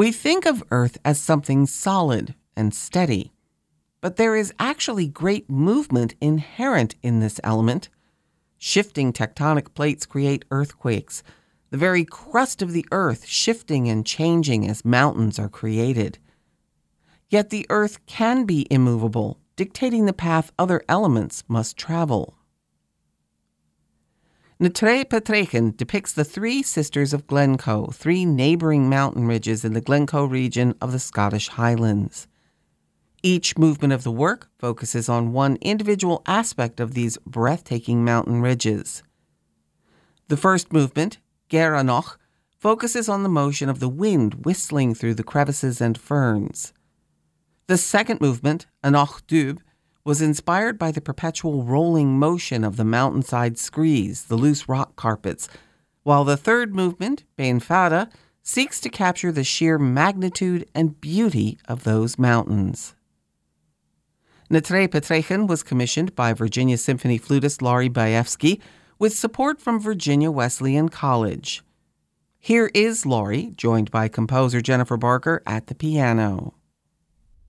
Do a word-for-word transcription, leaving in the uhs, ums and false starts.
We think of Earth as something solid and steady, but there is actually great movement inherent in this element. Shifting tectonic plates create earthquakes, the very crust of the Earth shifting and changing as mountains are created. Yet the Earth can be immovable, dictating the path other elements must travel. Na Tre Petreichen depicts the three sisters of Glencoe, three neighboring mountain ridges in the Glencoe region of the Scottish Highlands. Each movement of the work focuses on one individual aspect of these breathtaking mountain ridges. The first movement, Ger Anoch, focuses on the motion of the wind whistling through the crevices and ferns. The second movement, Anoch Dubh, was inspired by the perpetual rolling motion of the mountainside screes, the loose rock carpets, while the third movement, Beinn Fada, seeks to capture the sheer magnitude and beauty of those mountains. Na Tre Petreichen was commissioned by Virginia Symphony flutist Laurie Bajewski with support from Virginia Wesleyan College. Here is Laurie, joined by composer Jennifer Barker at the piano.